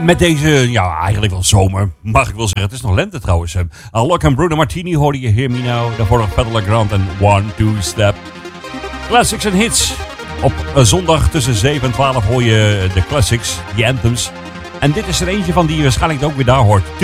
met deze, ja, eigenlijk wel zomer, mag ik wel zeggen. Het is nog lente trouwens. Alok en Bruno Martini hoorde je Hear Me Now. Daarvoor nog Pedal Grant en One, Two Step. Classics en hits. Op zondag tussen 7 en 12 hoor je de classics, de anthems. En dit is er eentje van die je waarschijnlijk ook weer daar hoort.